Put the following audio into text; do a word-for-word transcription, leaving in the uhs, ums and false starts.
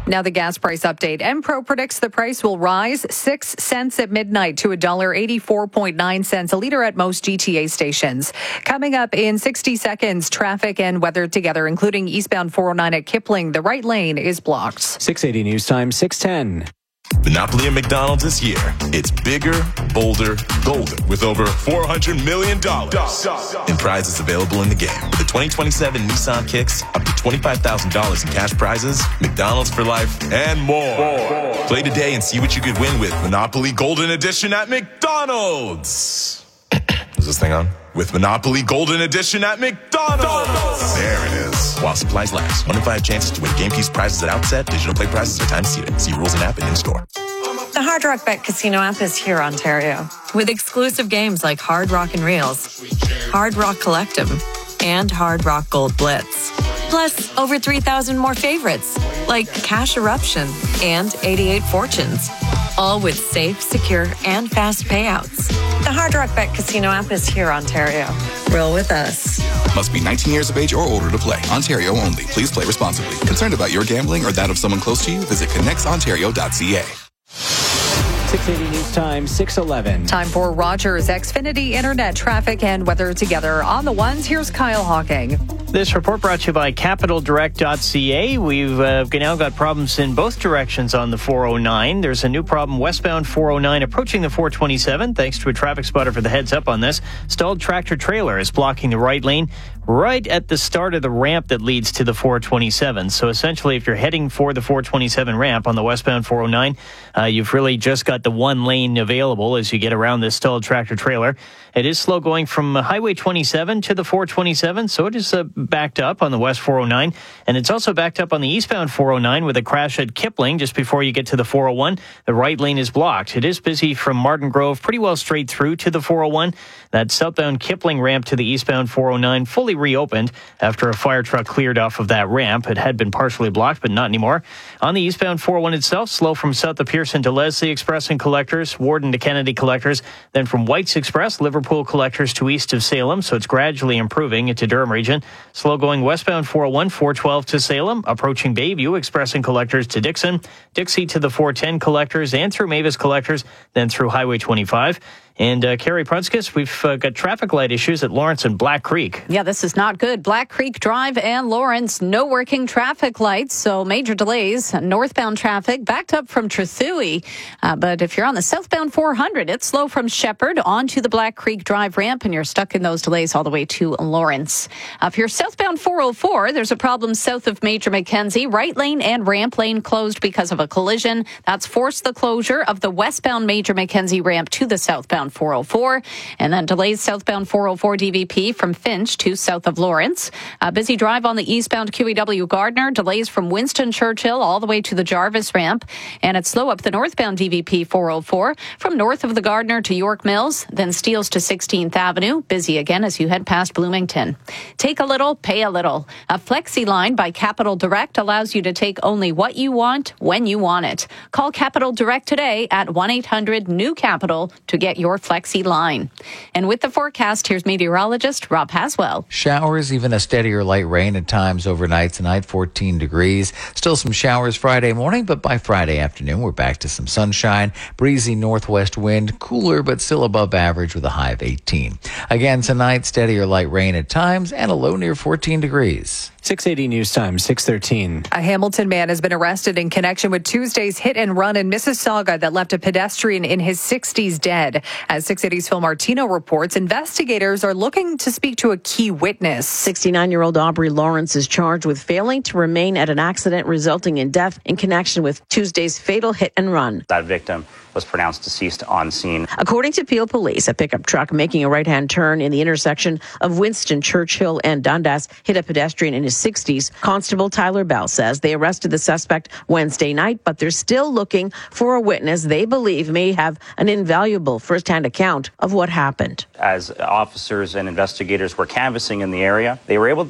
Now the gas price update. Enpro predicts the price will rise six cents at midnight to one dollar eighty-four point nine cents a litre at most G T A stations. Coming up in sixty seconds, traffic and weather together, including eastbound four oh nine at Kipling. The right lane is blocked. six eighty News Time, six ten. Monopoly at McDonald's this year. It's bigger, bolder, golden with over four hundred million dollars in prizes available in the game. With the twenty twenty-seven Nissan Kicks, up to twenty-five thousand dollars in cash prizes, McDonald's for life, and more. more. Play today and see what you could win with Monopoly Golden Edition at McDonald's. Is this thing on? With Monopoly Golden Edition at McDonald's. There it is. While supplies last. One in five chances to win game piece prizes at outset. Digital play prizes are time seated. See rules and app and in-store. The Hard Rock Bet Casino app is here, Ontario. With exclusive games like Hard Rock and Reels, Hard Rock Collective, and Hard Rock Gold Blitz. Plus, over three thousand more favorites, like Cash Eruption and eighty-eight Fortunes. All with safe, secure, and fast payouts. The Hard Rock Bet Casino app is here, Ontario. Roll with us. Must be nineteen years of age or older to play. Ontario only. Please play responsibly. Concerned about your gambling or that of someone close to you? Visit connects ontario dot c a. six eighty News Time, six eleven. Time for Rogers Xfinity Internet traffic and weather together. On the ones, here's Kyle Hawking. This report brought to you by capital direct dot c a. We've uh, now got problems in both directions on the four oh nine. There's a new problem westbound four oh nine approaching the four twenty-seven. Thanks to a traffic spotter for the heads up on this. Stalled tractor trailer is blocking the right lane right at the start of the ramp that leads to the four twenty-seven. So essentially, if you're heading for the four twenty-seven ramp on the westbound four oh nine, uh, you've really just got the one lane available as you get around this stalled tractor trailer. It is slow going from Highway twenty-seven to the four twenty-seven, so it is uh, backed up on the west four oh nine, and it's also backed up on the eastbound four oh nine with a crash at Kipling just before you get to the four oh one. The right lane is blocked. It is busy from Martin Grove pretty well straight through to the four oh one. That southbound Kipling ramp to the eastbound four oh nine fully reopened after a fire truck cleared off of that ramp. It had been partially blocked, but not anymore. On the eastbound four oh one itself, slow from south of Pearson to Leslie Express and Collectors, Warden to Kennedy Collectors, then from White's Express, Liverpool Collectors to east of Salem, so it's gradually improving into Durham region. Slow going westbound four oh one, four twelve to Salem, approaching Bayview, Express and Collectors to Dixon, Dixie to the four ten Collectors and through Mavis Collectors, then through Highway twenty-five. And uh, Carrie Prunskis, we've uh, got traffic light issues at Lawrence and Black Creek. Yeah, this is not good. Black Creek Drive and Lawrence, no working traffic lights, so major delays. Northbound traffic backed up from Trethewey. Uh, but if you're on the southbound four hundred, it's slow from Shepherd onto the Black Creek Drive ramp, and you're stuck in those delays all the way to Lawrence. Uh, if you're southbound four oh four, there's a problem south of Major Mackenzie. Right lane and ramp lane closed because of a collision. That's forced the closure of the westbound Major Mackenzie ramp to the southbound four oh four, and then delays southbound four oh four D V P from Finch to south of Lawrence. A busy drive on the eastbound Q E W Gardner, delays from Winston Churchill all the way to the Jarvis ramp, and it's slow up the northbound D V P four oh four from north of the Gardner to York Mills, then Steeles to sixteenth Avenue, busy again as you head past Bloomington. Take a little, pay a little. A Flexi line by Capital Direct allows you to take only what you want when you want it. Call Capital Direct today at one eight hundred new capital to get your Flexi line. And with the forecast, here's meteorologist Rob Haswell. Showers, even a steadier light rain at times overnight tonight, fourteen degrees. Still some showers Friday morning, but by Friday afternoon, we're back to some sunshine. Breezy northwest wind, cooler but still above average with a high of eighteen. Again tonight, steadier light rain at times and a low near fourteen degrees. six eighty News Time, six thirteen. A Hamilton man has been arrested in connection with Tuesday's hit and run in Mississauga that left a pedestrian in his sixties dead. As six eighty's Phil Martino reports, investigators are looking to speak to a key witness. sixty-nine-year-old Aubrey Lawrence is charged with failing to remain at an accident resulting in death in connection with Tuesday's fatal hit and run. That victim was pronounced deceased on scene. According to Peel Police, a pickup truck making a right-hand turn in the intersection of Winston Churchill and Dundas hit a pedestrian in his sixties. Constable Tyler Bell says they arrested the suspect Wednesday night, but they're still looking for a witness they believe may have an invaluable first-hand account of what happened. As officers and investigators were canvassing in the area, they were able